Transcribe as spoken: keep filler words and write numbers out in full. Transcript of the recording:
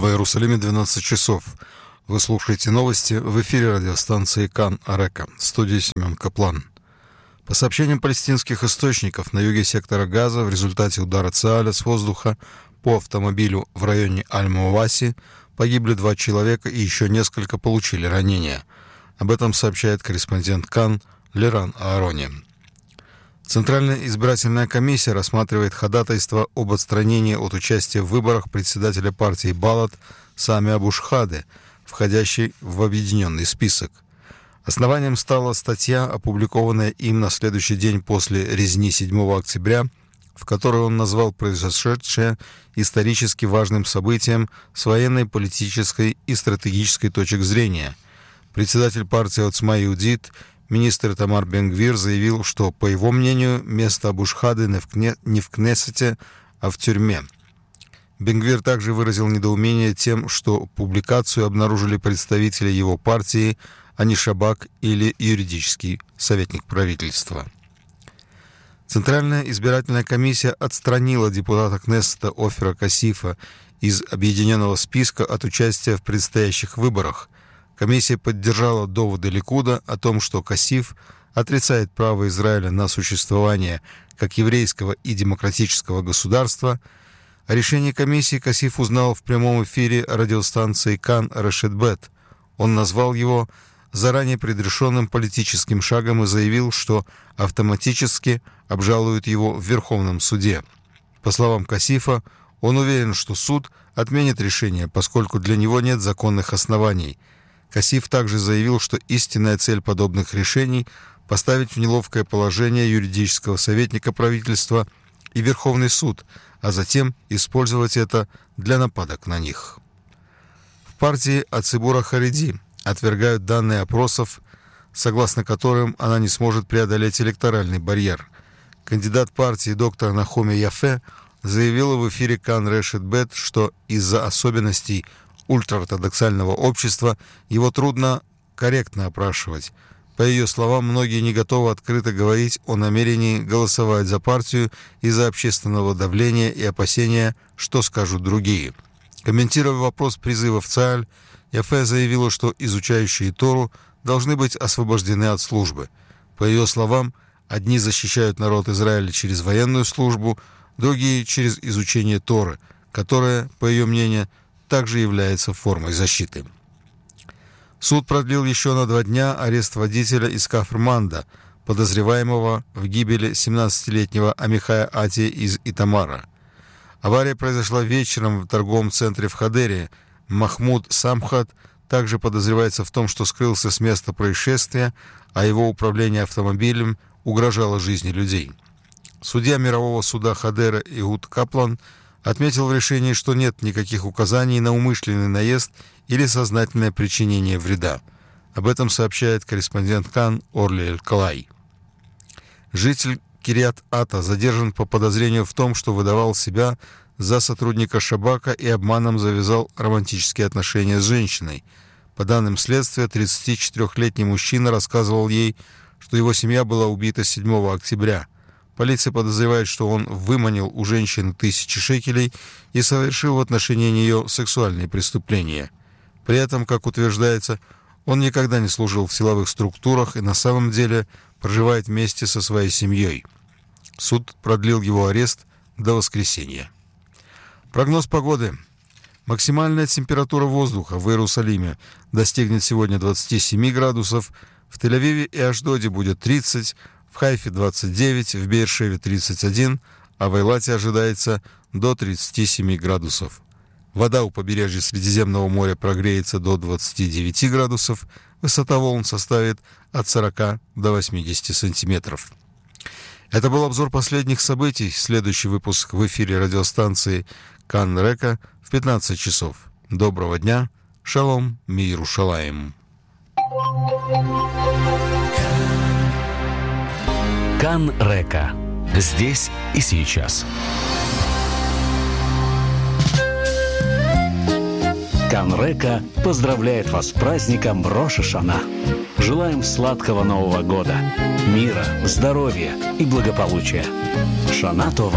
Иерусалиме двенадцать часов. Вы слушаете новости в эфире радиостанции Кан Река. В студии Семен Каплан. По сообщениям палестинских источников, на юге сектора Газа в результате удара Цааля с воздуха по автомобилю в районе Аль-Муваси погибли два человека и еще несколько получили ранения. Об этом сообщает корреспондент Кан Леран Аарони. Центральная избирательная комиссия рассматривает ходатайство об отстранении от участия в выборах председателя партии Балат Сами Абу-Шхаде, входящей в объединенный список. Основанием стала статья, опубликованная им на следующий день после резни седьмого октября, в которой он назвал произошедшее исторически важным событием с военной, политической и стратегической точек зрения. Председатель партии Оцма Иудит, министр Итамар Бен-Гвир, заявил, что, по его мнению, место Абу-Шхады не в Кнессете, а в тюрьме. Бен-Гвир также выразил недоумение тем, что публикацию обнаружили представители его партии, а не Шабак или юридический советник правительства. Центральная избирательная комиссия отстранила депутата Кнессета Офера Касифа из объединенного списка от участия в предстоящих выборах. Комиссия поддержала доводы Ликуда о том, что Касиф отрицает право Израиля на существование как еврейского и демократического государства. О решении комиссии Касиф узнал в прямом эфире радиостанции Кан Решет Бет. Он назвал его заранее предрешенным политическим шагом и заявил, что автоматически обжалует его в Верховном суде. По словам Касифа, он уверен, что суд отменит решение, поскольку для него нет законных оснований. Касиф также заявил, что истинная цель подобных решений – поставить в неловкое положение юридического советника правительства и Верховный суд, а затем использовать это для нападок на них. В партии Ацибура Хареди отвергают данные опросов, согласно которым она не сможет преодолеть электоральный барьер. Кандидат партии доктор Нахоми Яфе заявила в эфире Кан Решет Бет, что из-за особенностей ультраортодоксального общества его трудно корректно опрашивать. По ее словам, многие не готовы открыто говорить о намерении голосовать за партию из-за общественного давления и опасения, что скажут другие. Комментируя вопрос призыва в Цааль, Яфе заявила, что изучающие Тору должны быть освобождены от службы. По ее словам, одни защищают народ Израиля через военную службу, другие через изучение Торы, которая, по ее мнению, также является формой защиты. Суд продлил еще на два дня арест водителя из Кафр-Манда, подозреваемого в гибели семнадцатилетнего Амихая Ати из Итамара. Авария произошла вечером в торговом центре в Хадере. Махмуд Самхат также подозревается в том, что скрылся с места происшествия, а его управление автомобилем угрожало жизни людей. Судья мирового суда Хадера Игуд Каплан отметил в решении, что нет никаких указаний на умышленный наезд или сознательное причинение вреда. Об этом сообщает корреспондент Кан Орли Эль-Калай. Житель Кирьят-Ата задержан по подозрению в том, что выдавал себя за сотрудника Шабака и обманом завязал романтические отношения с женщиной. По данным следствия, тридцатичетырёхлетний мужчина рассказывал ей, что его семья была убита седьмого октября. Полиция подозревает, что он выманил у женщины тысячи шекелей и совершил в отношении нее сексуальные преступления. При этом, как утверждается, он никогда не служил в силовых структурах и на самом деле проживает вместе со своей семьей. Суд продлил его арест до воскресенья. Прогноз погоды. Максимальная температура воздуха в Иерусалиме достигнет сегодня двадцать семь градусов, в Тель-Авиве и Ашдоде будет тридцать, в Хайфе двадцать девять, в Беэр-Шеве тридцать один, а в Эйлате ожидается до тридцати семи градусов. Вода у побережья Средиземного моря прогреется до двадцати девяти градусов, высота волн составит от сорока до восьмидесяти сантиметров. Это был обзор последних событий. Следующий выпуск в эфире радиостанции Кан Река в пятнадцать часов. Доброго дня. Шалом, мир Ушалаим. Кан Река. Здесь и сейчас. Кан Река поздравляет вас с праздником Рош ха-Шана. Желаем сладкого Нового года, мира, здоровья и благополучия. Шана Това.